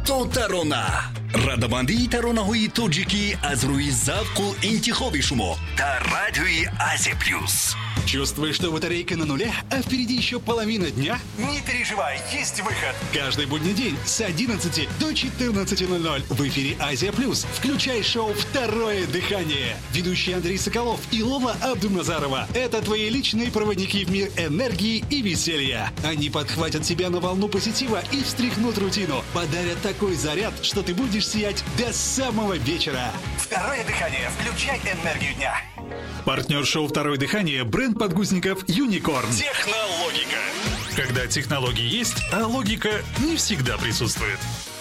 То Тарона. радамандии таронаҳои тоҷикӣ аз рӯи завқу интихоби шумо дар радиои Азия Плюс. Чувствуешь, что батарейка на нуле, а впереди еще половина дня? Не переживай, есть выход. Каждый будний день с 11 до 14:00 в эфире Азия Плюс. Включай шоу «Второе дыхание». Ведущий Андрей Соколов и Лола Абдумазарова – это твои личные проводники в мир энергии и веселья. Они подхватят тебя на волну позитива и встряхнут рутину, подарят такой заряд, что ты будешь сиять до самого вечера. Второе дыхание. Включай энергию дня. Партнер шоу «Второе дыхание» – бренд подгузников «Юникорн». Технологика. Когда технологии есть, а логика не всегда присутствует.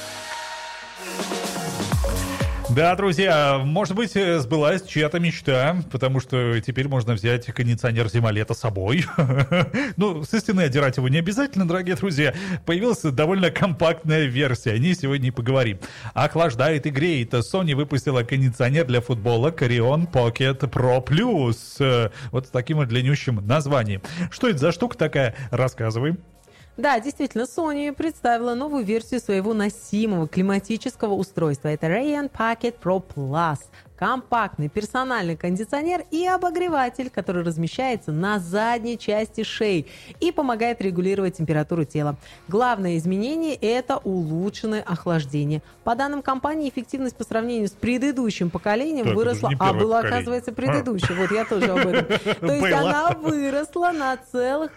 Да, друзья, может быть, сбылась чья-то мечта, потому что теперь можно взять кондиционер зима-лето с собой. Ну, со стены отдирать его не обязательно, дорогие друзья. Появилась довольно компактная версия, о ней сегодня и поговорим. Охлаждает и греет. Sony выпустила кондиционер для футбола Carrion Pocket Pro Plus. Вот с таким вот длиннющим названием. Что это за штука такая? Рассказываем. Да, действительно, Sony представила новую версию своего носимого климатического устройства. Это Carrion Pocket Pro Plus. Компактный персональный кондиционер и обогреватель, который размещается на задней части шеи и помогает регулировать температуру тела. Главное изменение – это улучшенное охлаждение. По данным компании, эффективность по сравнению с предыдущим поколением выросла, а была, оказывается, предыдущая. Вот я тоже об этом. То есть она выросла на целых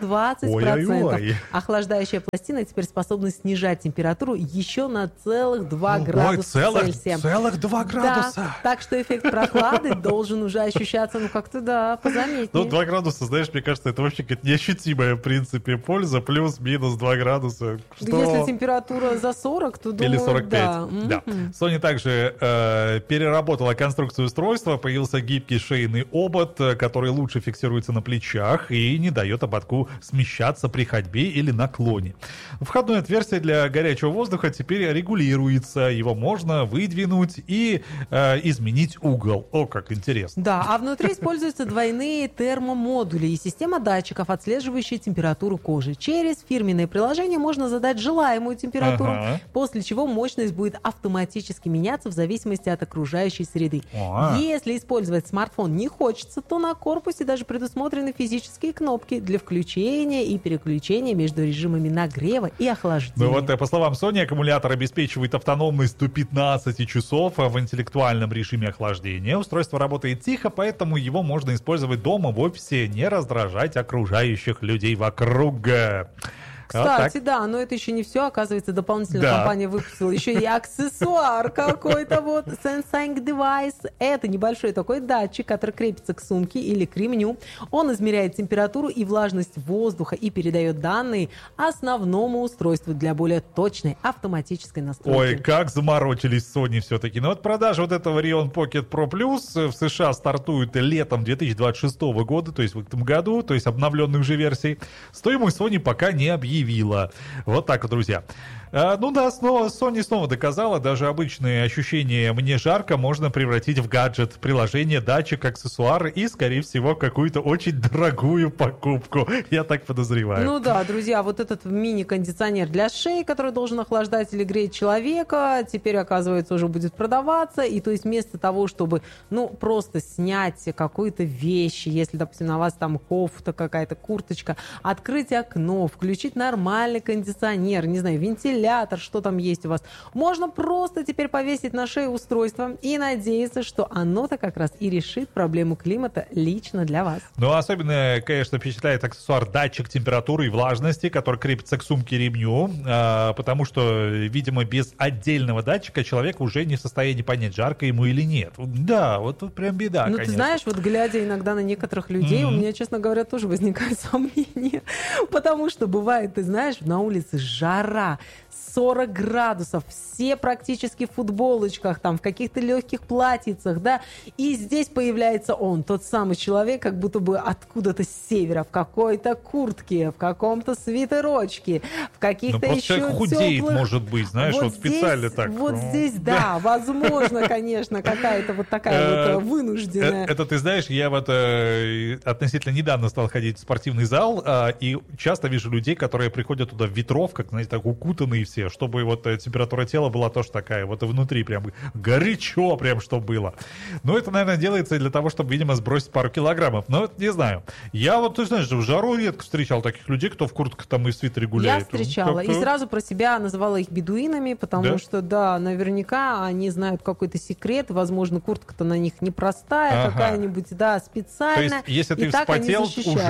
20%. Охлаждающая пластина теперь способна снижать температуру еще на целых 2 градуса Цельсия. Целых 2 градуса? Да, так что эффект прохлады должен уже ощущаться, ну, как-то, да, позаметнее. Ну, 2 градуса, знаешь, мне кажется, это вообще какая-то неощутимая, в принципе, польза. Плюс-минус 2 градуса. Что? Если температура за 40, то, думаю, или 45. Да. Sony также переработала конструкцию устройства. Появился гибкий шейный обод, который лучше фиксируется на плечах и не дает ободку смещаться при ходьбе или наклоне. Входное отверстие для горячего воздуха теперь регулируется. Его можно выдвинуть и изменить угол. О, как интересно. Да, а внутри используются двойные термомодули и система датчиков, отслеживающая температуру кожи. Через фирменное приложение можно задать желаемую температуру, после чего мощность будет автоматически меняться в зависимости от окружающей среды. Если использовать смартфон не хочется, то на корпусе даже предусмотрены физические кнопки для включения и переключения между режимами нагрева и охлаждения. Ну вот, по словам Sony, аккумулятор обеспечивает автономность до 15 часов в интеллектуальном режиме охлаждения. Устройство работает тихо, поэтому его можно использовать дома, в офисе, не раздражать окружающих людей вокруг. Кстати, вот да, но это еще не все. Оказывается, дополнительно компания выпустила еще и аксессуар какой-то вот. Sensing Device. Это небольшой такой датчик, который крепится к сумке или к ремню. Он измеряет температуру и влажность воздуха и передает данные основному устройству для более точной автоматической настройки. Ой, как заморочились Sony все-таки. Но вот продажа вот этого Carrion Pocket Pro Plus в США стартует летом 2026 года, то есть в этом году, то есть обновленной уже версии. Стоимость Sony пока не объявила. Вот так вот, друзья. Ну да, Sony снова доказала, даже обычные ощущения «мне жарко» можно превратить в гаджет, приложение, датчик, аксессуар и, скорее всего, какую-то очень дорогую покупку. Я так подозреваю. Ну да, друзья, вот этот мини-кондиционер для шеи, который должен охлаждать или греть человека, теперь, оказывается, уже будет продаваться. И то есть вместо того, чтобы, ну, просто снять какую-то вещь, если, допустим, на вас там кофта какая-то, курточка, открыть окно, включить нормальный кондиционер, не знаю, вентилятор, что там есть у вас. Можно просто теперь повесить на шею устройство и надеяться, что оно-то как раз и решит проблему климата лично для вас. Ну, особенно, конечно, впечатляет аксессуар датчик температуры и влажности, который крепится к сумке ремню, потому что, видимо, без отдельного датчика человек уже не в состоянии понять, жарко ему или нет. Да, вот тут прям беда, ну, конечно. Ты знаешь, вот глядя иногда на некоторых людей, у меня, честно говоря, тоже возникают сомнения, потому что бывает, ты знаешь, на улице жара, 40 градусов, все практически в футболочках, там, в каких-то легких платьицах, да, и здесь появляется он, тот самый человек, как будто бы откуда-то с севера, в какой-то куртке, в каком-то свитерочке, в каких-то еще теплых... худеет, может быть, знаешь, вот здесь, специально так. Вот здесь, да, возможно, конечно, какая-то вот такая вот вынужденная. Это, ты знаешь, я вот относительно недавно стал ходить в спортивный зал, и часто вижу людей, которые приходят туда в ветровках, знаете, так укутанные все все, чтобы вот температура тела была тоже такая, вот и внутри прям горячо прям, что было. Ну, это, наверное, делается для того, чтобы, видимо, сбросить пару килограммов. Но не знаю. Я вот, ты знаешь, в жару редко встречал таких людей, кто в куртках там и в свитере гуляет. Я встречала. И сразу про себя называла их бедуинами, потому что, да, наверняка они знают какой-то секрет. Возможно, куртка-то на них непростая, какая-нибудь, да, специальная. То есть, если ты вспотел,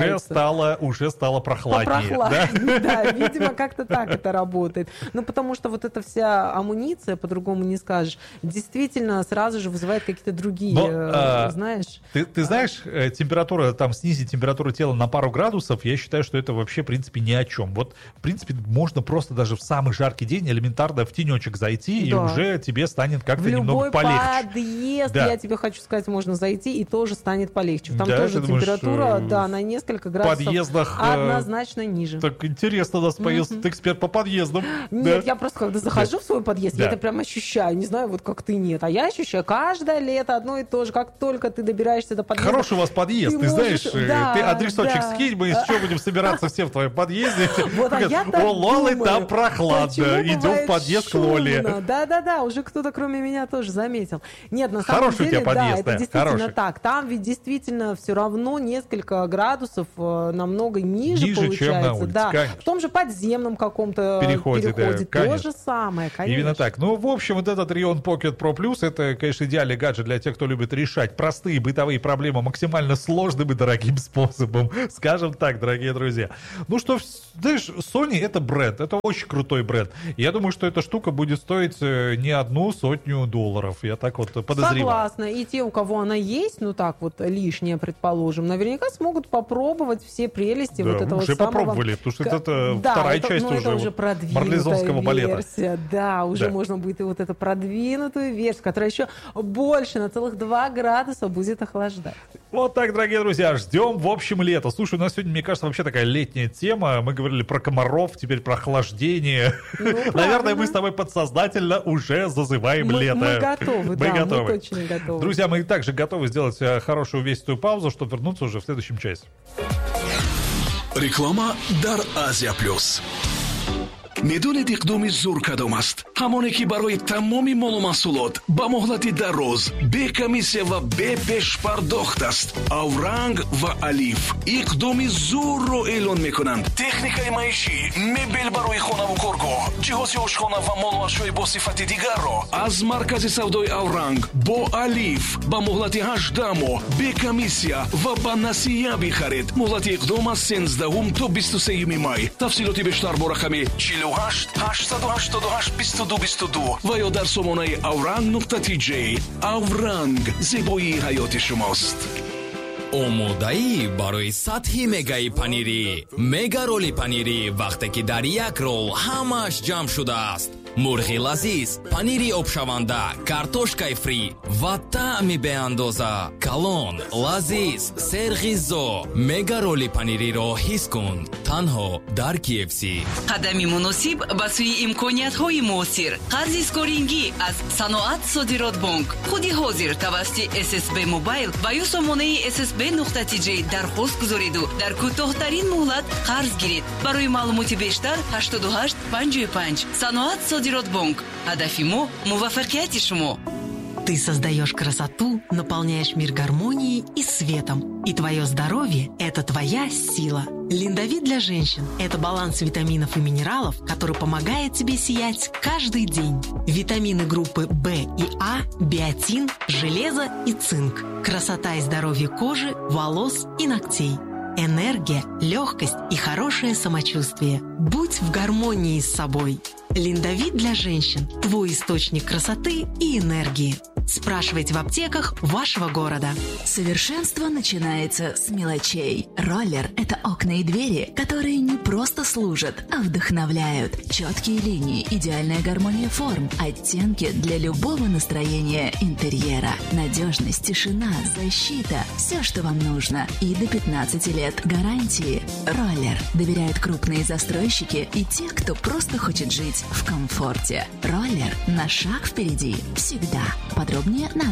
уже стало прохладнее. Да, видимо, как-то так это работает. Ну, потому что вот эта вся амуниция, по-другому не скажешь, действительно сразу же вызывает какие-то другие, знаешь... Ты знаешь, температура, там, снизить температуру тела на пару градусов, я считаю, что это вообще, в принципе, ни о чем. Вот, в принципе, можно просто даже в самый жаркий день элементарно в тенечек зайти, и уже тебе станет как-то немного полегче. В любой подъезд, я тебе хочу сказать, можно зайти, и тоже станет полегче. Там тоже температура, на несколько градусов однозначно ниже. Так интересно, у нас появился эксперт по подъездам. Нет, я просто, когда захожу в свой подъезд, я это прям ощущаю. Не знаю, вот как ты нет. А я ощущаю каждое лето одно и то же. Как только ты добираешься до подъезда... Хороший у вас подъезд, ты знаешь. Ты адресочек скинь, мы еще будем собираться все в твоем подъезде. Вот, а я так у Лолы там прохладно. Идем в подъезд к Лоле. Да, уже кто-то кроме меня тоже заметил. Нет, на самом деле, да, это действительно так. Там ведь действительно все равно несколько градусов намного ниже получается. Чем на улице, да. В том же подземном каком-то переходе то же самое, конечно. Именно так. Ну, в общем, вот этот Rion Pocket Pro Plus, это, конечно, идеальный гаджет для тех, кто любит решать простые бытовые проблемы максимально сложным и дорогим способом. Скажем так, дорогие друзья. Ну что, знаешь, Sony — это бренд, это очень крутой бренд. Я думаю, что эта штука будет стоить не $100. Я так вот подозреваю. Согласна. И те, у кого она есть, ну так вот лишняя, предположим, наверняка смогут попробовать все прелести вот этого уже самого... попробовали, потому что это вторая часть уже марлезонского балета. Да, уже можно будет и вот эту продвинутую версию, которая еще больше на целых 2 градуса будет охлаждать. Вот так, дорогие друзья, ждем, в общем, лето. Слушай, у нас сегодня, мне кажется, вообще такая летняя тема. Мы говорили про комаров, теперь про охлаждение. Наверное, мы с тобой подсознательно уже зазываем лето. Мы готовы, мы точно готовы. Друзья, мы также готовы сделать хорошую увесистую паузу, чтобы вернуться уже в следующем часе. Реклама Дар Азия Плюс. медонед иқдоми зур кадом аст? ҳамоне ки барои тамоми молу маҳсулот ба моҳлати дароз бе комиссия ва бе пешпардохт аст. Авранг ва Алиф иқдоми зурро эълон мекунанд. Техникаи маишӣ, мебел барои хонаву коргоҳ, ҷиҳози ошхона ва молуашҳои бо сифати дигарро аз маркази савдои Авранг бо Алиф ба моҳлати 18 моҳ бе комиссия ва ба насия бихаред. Моҳлати иқдом аз 13 то 23 май. Тафсилоти бештар бо рақами 48 888 22 22 ва ё дар сомонаи avrang.tj. Авранг, зебоии ҳаёти шумост. омодаӣ барои сатҳи мегаи панирӣ. мега роли панирӣ вақте ки дар як рол ҳамааш ҷамъ шудааст. мурғи лазиз, панири обшаванда, картошкаи фри ва таъми беандоза. калон, лазиз, серғиззо. мега роли панириро ҳис кун танҳо дар KFC. қадами муносиб ба сӯи имкониятҳои муосир. қарзи скорингӣ аз Саноат Содирот Бонк. худи ҳозир тавассути SSB Mobile ва ё сомонаи ssb.tj дархост гузориду дар кӯтоҳтарин муҳлат қарз гиред. барои маълумоти бештар 88 55. Саноат Содирот Бонк. ҳадафи мо муваффақияти шумо. Ты создаешь красоту, наполняешь мир гармонией и светом. И твое здоровье – это твоя сила. Линдовит для женщин – это баланс витаминов и минералов, который помогает тебе сиять каждый день. Витамины группы В и А, биотин, железо и цинк. Красота и здоровье кожи, волос и ногтей. Энергия, легкость и хорошее самочувствие. Будь в гармонии с собой. Линдовит для женщин – твой источник красоты и энергии. Спрашивайте в аптеках вашего города. Совершенство начинается с мелочей. Роллер – это окна и двери, которые не просто служат, а вдохновляют. Четкие линии, идеальная гармония форм, оттенки для любого настроения интерьера. Надежность, тишина, защита – все, что вам нужно. И до 15 лет гарантии. Роллер доверяют крупные застройщики и те, кто просто хочет жить в комфорте. Роллер на шаг впереди всегда. Подробнее на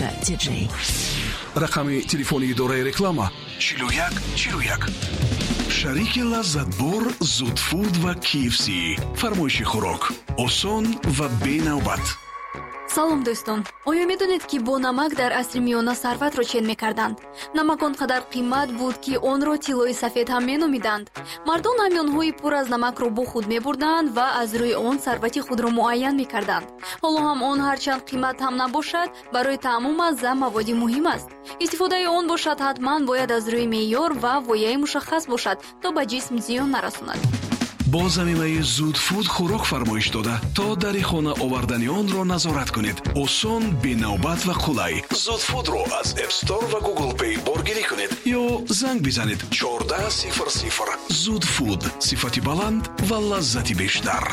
roller.tj. Рақами телефони идораи реклама 41 41 шарики лаззатбор Зудфуд ва KFC. фармоиши хӯрок осон ва бенавбат. салом дӯстон, оё медонед ки бо намак дар асри миёна сарватро чен мекарданд? Намак он қадар қимат буд ки онро тиллои сафед ҳам меномиданд. Мардон ҳамёнҳои пур аз намакро бо худ мебурданд ва аз рӯи он сарвати худро муайян мекарданд. ҳоло ҳам он ҳарчанд қимат ҳам набошад, барои таъму мазза маводи муҳим аст. истифодаи он бошад ҳатман бояд аз рӯи меъёр ва вояи мушаххас бошад, то ба ҷисм зиён нарасонад. бо замимаи Зудфуд хӯрок фармоиш дода, то дари хона овардани онро назорат кунед. осон, бенавбат ва қулай. Зудфудро аз App Store ва Google Play боргирӣ кунед ё занг бизанед 1400. Зудфуд, сифати баланд ва лаззати бештар.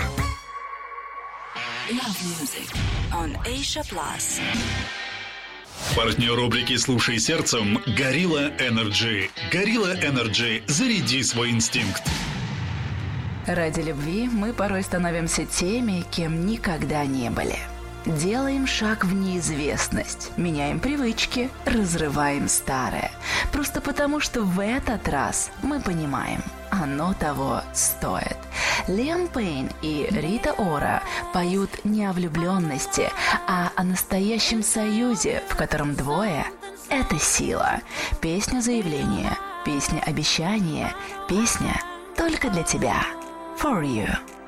Партнер рубрики «Слушай сердцем» – Gorilla Energy. Gorilla Energy. Заряди свой инстинкт. Ради любви мы порой становимся теми, кем никогда не были. Делаем шаг в неизвестность, меняем привычки, разрываем старое. Просто потому, что в этот раз мы понимаем, оно того стоит. Лиам Пейн и Рита Ора поют не о влюбленности, а о настоящем союзе, в котором двое – это сила. Песня заявления, песня обещания, песня только для тебя. For you.